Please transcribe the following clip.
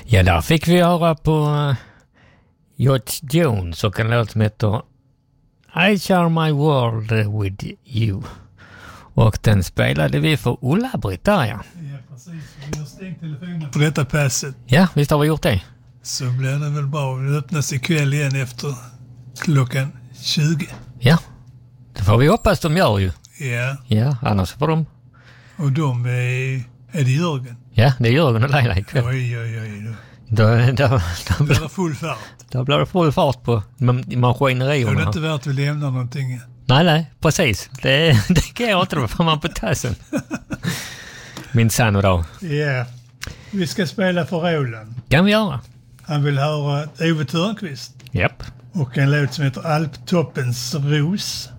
Ja, där fick vi höra på George Jones och en låt som heter I Share My World With You. Och den spelade vi för Ulla-Britt där, ja. Ja, precis. Vi har stängt telefonen på detta passet. Ja, visst har vi gjort det. Så blir det väl bra. Det öppnas ikväll igen efter klockan 20. Ja, det får vi hoppas de gör ju. Ja. Ja, annars får de... Och de är det Jörgen? Ja, det är Jörgen och Leila ikväll. Oj. Då blir det full fart. Då blir det full fart på maskineriorna. Det är inte värt att vi lämnar någonting. Nej, precis. Det går inte, då får man på tassen. Min sann och då. Ja. Vi ska spela för Roland. Kan vi göra. Han vill höra Ove Thörnqvist. Japp. Och en låt som heter Alptoppens ros.